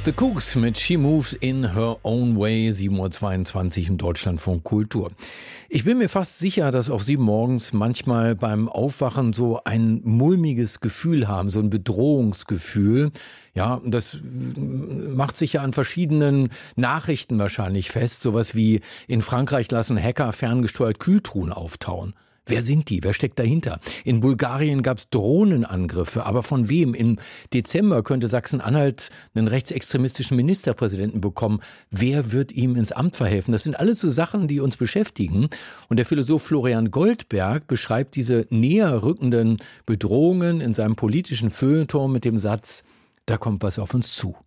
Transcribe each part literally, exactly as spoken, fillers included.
The Kooks mit She Moves in Her Own Way, sieben Uhr zweiundzwanzig im Deutschlandfunk Kultur. Ich bin mir fast sicher, dass auch Sie morgens manchmal beim Aufwachen so ein mulmiges Gefühl haben, so ein Bedrohungsgefühl. Ja, das macht sich ja an verschiedenen Nachrichten wahrscheinlich fest. Sowas wie in Frankreich lassen Hacker ferngesteuert Kühltruhen auftauen. Wer sind die? Wer steckt dahinter? In Bulgarien gab es Drohnenangriffe. Aber von wem? Im Dezember könnte Sachsen-Anhalt einen rechtsextremistischen Ministerpräsidenten bekommen. Wer wird ihm ins Amt verhelfen? Das sind alles so Sachen, die uns beschäftigen. Und der Philosoph Florian Goldberg beschreibt diese näher rückenden Bedrohungen in seinem politischen Feuilleton mit dem Satz: Da kommt was auf uns zu.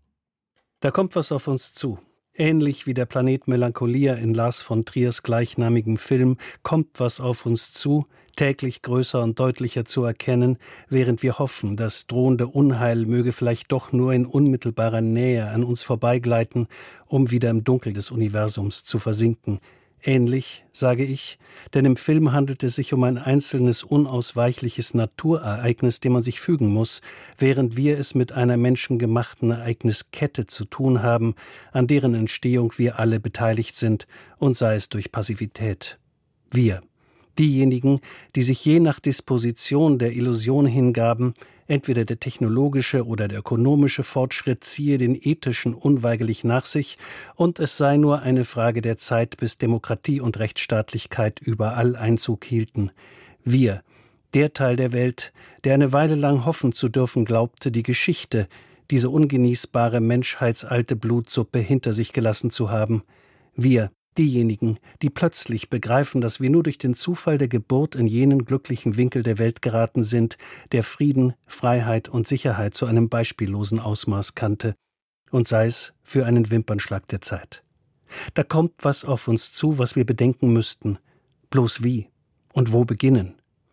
Da kommt was auf uns zu. Ähnlich wie der Planet Melancholia in Lars von Triers gleichnamigem Film kommt was auf uns zu, täglich größer und deutlicher zu erkennen, während wir hoffen, das drohende Unheil möge vielleicht doch nur in unmittelbarer Nähe an uns vorbeigleiten, um wieder im Dunkel des Universums zu versinken. Ähnlich, sage ich, denn im Film handelt es sich um ein einzelnes, unausweichliches Naturereignis, dem man sich fügen muss, während wir es mit einer menschengemachten Ereigniskette zu tun haben, an deren Entstehung wir alle beteiligt sind, und sei es durch Passivität. Wir, diejenigen, die sich je nach Disposition der Illusion hingaben, entweder der technologische oder der ökonomische Fortschritt ziehe den ethischen unweigerlich nach sich und es sei nur eine Frage der Zeit, bis Demokratie und Rechtsstaatlichkeit überall Einzug hielten. Wir, der Teil der Welt, der eine Weile lang hoffen zu dürfen glaubte, die Geschichte, diese ungenießbare menschheitsalte Blutsuppe hinter sich gelassen zu haben. Wir, diejenigen, die plötzlich begreifen, dass wir nur durch den Zufall der Geburt in jenen glücklichen Winkel der Welt geraten sind, der Frieden, Freiheit und Sicherheit zu einem beispiellosen Ausmaß kannte, und sei es für einen Wimpernschlag der Zeit. Da kommt was auf uns zu, was wir bedenken müssten. Bloß wie und wo beginnen?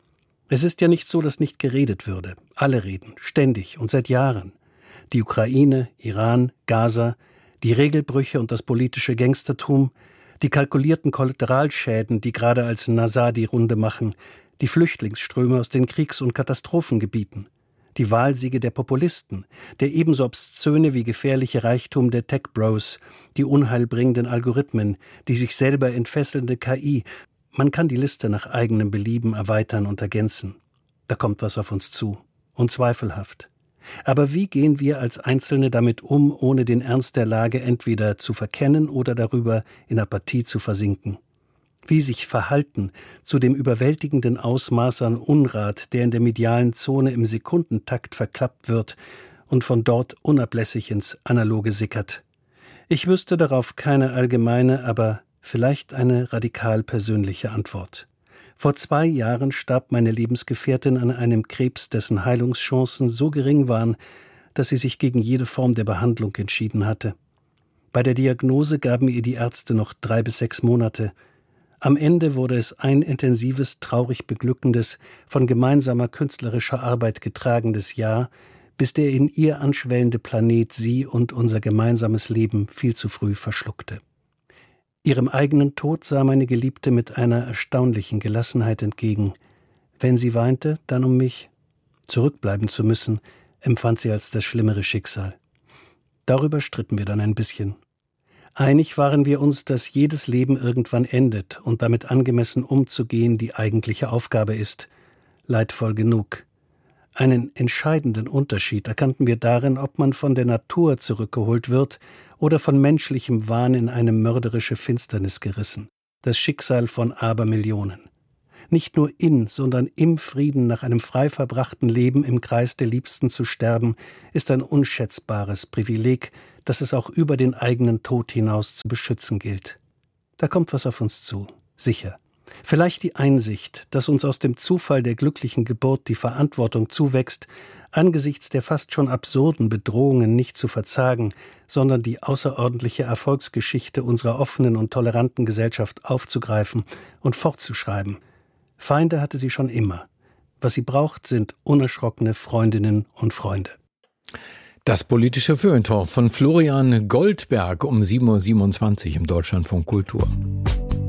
Es ist ja nicht so, dass nicht geredet würde. Alle reden, ständig und seit Jahren. Die Ukraine, Iran, Gaza, die Regelbrüche und das politische Gangstertum, die kalkulierten Kollateralschäden, die gerade als Nasar die Runde machen, die Flüchtlingsströme aus den Kriegs- und Katastrophengebieten, die Wahlsiege der Populisten, der ebenso obszöne wie gefährliche Reichtum der Tech-Bros, die unheilbringenden Algorithmen, die sich selber entfesselnde K I. Man kann die Liste nach eigenem Belieben erweitern und ergänzen. Da kommt was auf uns zu, unzweifelhaft. Aber wie gehen wir als Einzelne damit um, ohne den Ernst der Lage entweder zu verkennen oder darüber in Apathie zu versinken? Wie sich verhalten zu dem überwältigenden Ausmaß an Unrat, der in der medialen Zone im Sekundentakt verklappt wird und von dort unablässig ins Analoge sickert? Ich wüsste darauf keine allgemeine, aber vielleicht eine radikal persönliche Antwort. Vor zwei Jahren starb meine Lebensgefährtin an einem Krebs, dessen Heilungschancen so gering waren, dass sie sich gegen jede Form der Behandlung entschieden hatte. Bei der Diagnose gaben ihr die Ärzte noch drei bis sechs Monate. Am Ende wurde es ein intensives, traurig beglückendes, von gemeinsamer künstlerischer Arbeit getragenes Jahr, bis der in ihr anschwellende Planet sie und unser gemeinsames Leben viel zu früh verschluckte. Ihrem eigenen Tod sah meine Geliebte mit einer erstaunlichen Gelassenheit entgegen. Wenn sie weinte, dann um mich. Zurückbleiben zu müssen, empfand sie als das schlimmere Schicksal. Darüber stritten wir dann ein bisschen. Einig waren wir uns, dass jedes Leben irgendwann endet und damit angemessen umzugehen die eigentliche Aufgabe ist. Leidvoll genug. Einen entscheidenden Unterschied erkannten wir darin, ob man von der Natur zurückgeholt wird oder von menschlichem Wahn in eine mörderische Finsternis gerissen. Das Schicksal von Abermillionen. Nicht nur in, sondern im Frieden nach einem frei verbrachten Leben im Kreis der Liebsten zu sterben, ist ein unschätzbares Privileg, das es auch über den eigenen Tod hinaus zu beschützen gilt. Da kommt was auf uns zu, sicher. Vielleicht die Einsicht, dass uns aus dem Zufall der glücklichen Geburt die Verantwortung zuwächst, angesichts der fast schon absurden Bedrohungen nicht zu verzagen, sondern die außerordentliche Erfolgsgeschichte unserer offenen und toleranten Gesellschaft aufzugreifen und fortzuschreiben. Feinde hatte sie schon immer. Was sie braucht, sind unerschrockene Freundinnen und Freunde. Das politische Feuilleton von Florian Goldberg um sieben Uhr siebenundzwanzig im Deutschlandfunk Kultur.